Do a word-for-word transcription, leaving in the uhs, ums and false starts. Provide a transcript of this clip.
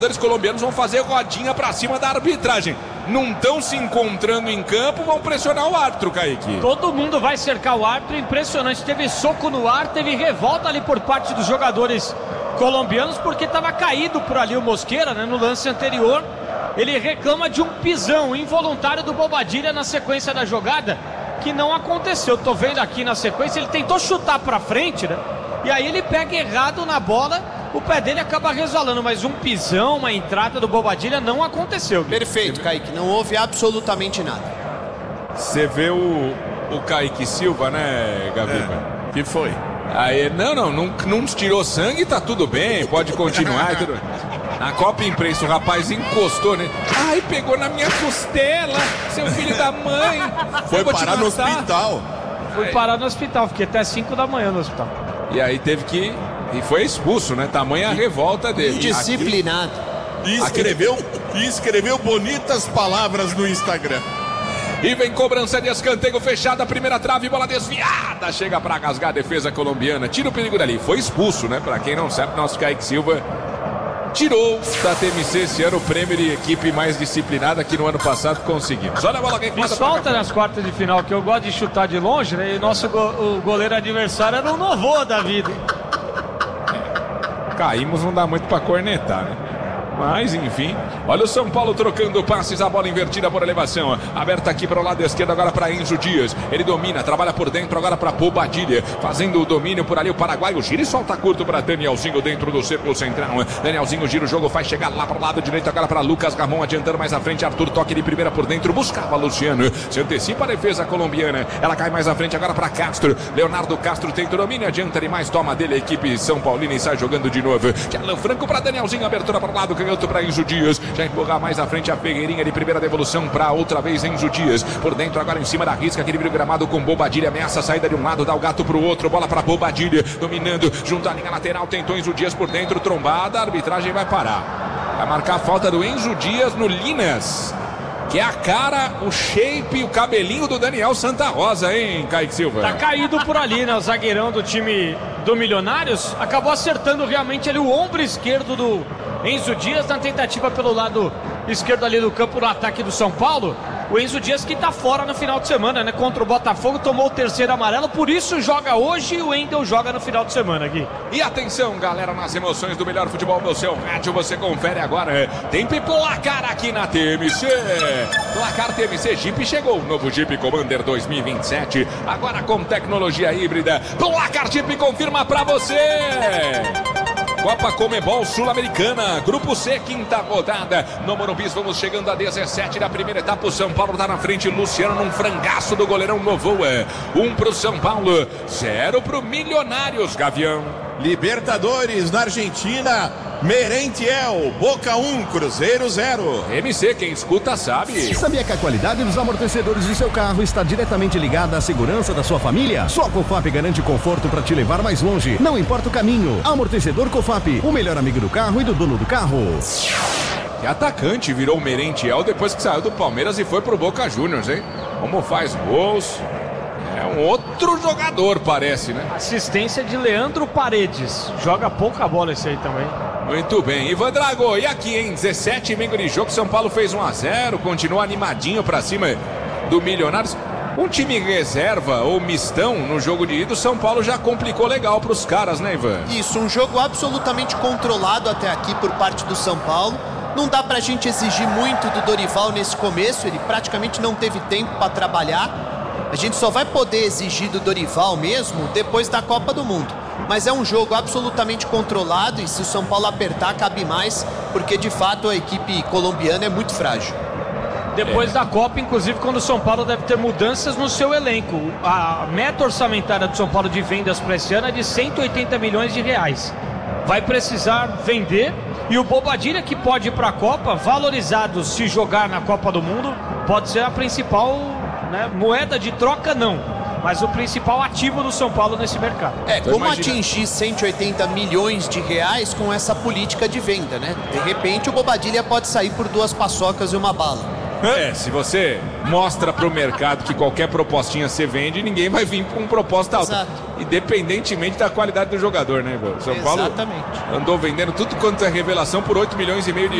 Os colombianos vão fazer rodinha pra cima da arbitragem. Não estão se encontrando em campo, vão pressionar o árbitro, Kaique. Todo mundo vai cercar o árbitro, impressionante. Teve soco no ar, teve revolta ali por parte dos jogadores colombianos, porque estava caído por ali o Mosquera, né, no lance anterior. Ele reclama de um pisão involuntário do Bobadilla na sequência da jogada, que não aconteceu. Tô vendo aqui na sequência, ele tentou chutar pra frente, né? E aí ele pega errado na bola, o pé dele acaba resvalando, mas um pisão, uma entrada do Bobadilla não aconteceu. Perfeito, Kaique, não houve absolutamente nada. Você vê o, o Kaique Silva, né, Gaviba? É, que foi? Aí, não, não, não, não tirou sangue, tá tudo bem, pode continuar. tudo... Na Copa Imprensa, o rapaz encostou, né? Ai, pegou na minha costela, seu filho da mãe. Foi parar no hospital. Fui parar no hospital, fiquei até cinco da manhã no hospital. E aí teve que... E foi expulso, né? Tamanha a revolta dele. Indisciplinado. E escreveu, e escreveu bonitas palavras no Instagram. E vem cobrança de escanteio fechada, primeira trave, bola desviada. Chega pra rasgar a defesa colombiana. Tira o perigo dali. Foi expulso, né? Pra quem não sabe, nosso Kaique Silva tirou da T M C esse ano o prêmio de equipe mais disciplinada que no ano passado conseguimos. Olha a bola quem Fiz falta nas quartas de final, que eu gosto de chutar de longe, né? E nosso go o goleiro adversário era um novô da vida. Caímos, não dá muito pra cornetar, né? Mas, enfim, olha o São Paulo trocando passes, a bola invertida por elevação, aberta aqui para o lado esquerdo, agora para Enzo Dias, ele domina, trabalha por dentro, agora para Bobadilla, fazendo o domínio por ali, o paraguaio gira e solta curto para Danielzinho dentro do círculo central. Danielzinho gira o jogo, faz chegar lá para o lado direito, agora para Lucas Ramon, adiantando mais à frente, Arthur toque de primeira por dentro, buscava Luciano, se antecipa a defesa colombiana, ela cai mais à frente agora para Castro, Leonardo Castro tenta o domínio, adianta demais, toma dele a equipe São Paulina e sai jogando de novo. Alan Franco para Danielzinho, abertura para o lado, canhoto para Enzo Dias, já empurrar mais à frente a Ferreirinha de primeira devolução para outra vez Enzo Dias, por dentro agora em cima da risca, aquele vira gramado com Bobadilla, ameaça a saída de um lado, dá o gato pro outro, bola para Bobadilla, dominando, junto à linha lateral, tentou Enzo Dias por dentro, trombada, a arbitragem vai parar, vai marcar a falta do Enzo Dias no Linas, que é a cara, o shape, o cabelinho do Daniel Santa Rosa, hein, Kaique Silva? Tá caído por ali, né, o zagueirão do time do Milionários, acabou acertando realmente ali o ombro esquerdo do Enzo Dias na tentativa pelo lado esquerdo ali do campo no ataque do São Paulo. O Enzo Dias que tá fora no final de semana, né? Contra o Botafogo, tomou o terceiro amarelo, por isso joga hoje e o Wendel joga no final de semana aqui. E atenção, galera, nas emoções do melhor futebol no seu rádio, você confere agora. Tem placar aqui na T M C. Placar T M C Jeep chegou, o novo Jeep Commander dois mil e vinte e sete, agora com tecnologia híbrida. Placar Jeep confirma pra você. Copa Comebol Sul-Americana, Grupo C, quinta rodada. No Morumbi, vamos chegando a dezessete da primeira etapa. O São Paulo tá na frente, Luciano num frangaço do goleirão Novoa. Um pro São Paulo, zero pro Milionários, Gavião. Libertadores na Argentina, Merentiel, Boca um, Cruzeiro zero. M C, quem escuta sabe. Sabia que a qualidade dos amortecedores do seu carro está diretamente ligada à segurança da sua família? Só a Cofap garante conforto para te levar mais longe, não importa o caminho. Amortecedor Cofap, o melhor amigo do carro e do dono do carro. Que atacante virou o Merentiel depois que saiu do Palmeiras e foi pro Boca Juniors, hein? Como faz gols. É um outro jogador, parece, né? Assistência de Leandro Paredes. Joga pouca bola esse aí também. Muito bem, Ivan Drago, e aqui em dezessete minutos de jogo, São Paulo fez um a zero, continua animadinho pra cima do Milionários. Um time reserva ou mistão no jogo de ida, o São Paulo já complicou legal pros caras, né, Ivan? Isso, um jogo absolutamente controlado até aqui por parte do São Paulo. Não dá pra gente exigir muito do Dorival nesse começo, ele praticamente não teve tempo pra trabalhar. A gente só vai poder exigir do Dorival mesmo depois da Copa do Mundo. Mas é um jogo absolutamente controlado e se o São Paulo apertar, cabe mais, porque de fato a equipe colombiana é muito frágil. Depois é. da Copa, inclusive, quando o São Paulo deve ter mudanças no seu elenco. A meta orçamentária do São Paulo de vendas para esse ano é de cento e oitenta milhões de reais. Vai precisar vender e o Bobadilla, que pode ir para a Copa, valorizado se jogar na Copa do Mundo, pode ser a principal, né, moeda de troca, não. Mas o principal ativo do São Paulo nesse mercado. É, como atingir cento e oitenta milhões de reais com essa política de venda, né? De repente o Bobadilla pode sair por duas paçocas e uma bala. É, se você mostra pro mercado que qualquer propostinha você vende, ninguém vai vir com proposta alta. Exato. Independentemente da qualidade do jogador, né, Igor? São Paulo Exatamente. andou vendendo tudo quanto é revelação por oito milhões e meio de